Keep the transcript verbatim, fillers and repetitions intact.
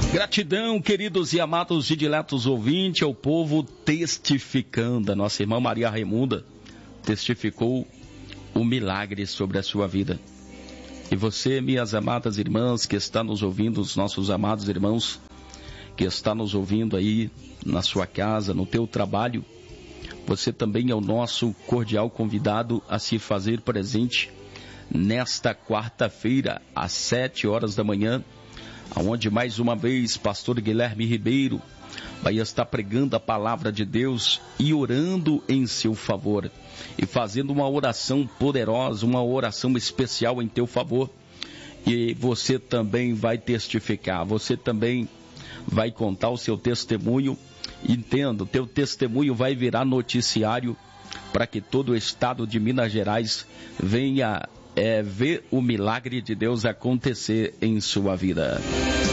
Gratidão, queridos e amados e diletos ouvintes, ao povo testificando. A nossa irmã Maria Raimunda testificou o milagre sobre a sua vida. E você, minhas amadas irmãs, que está nos ouvindo, os nossos amados irmãos, que está nos ouvindo aí na sua casa, no teu trabalho, você também é o nosso cordial convidado a se fazer presente nesta quarta-feira, às sete horas da manhã, onde mais uma vez pastor Guilherme Ribeiro vai estar pregando a palavra de Deus e orando em seu favor e fazendo uma oração poderosa, uma oração especial em teu favor. E você também vai testificar, você também vai contar o seu testemunho. Entendo, teu testemunho vai virar noticiário para que todo o estado de Minas Gerais venha É ver o milagre de Deus acontecer em sua vida.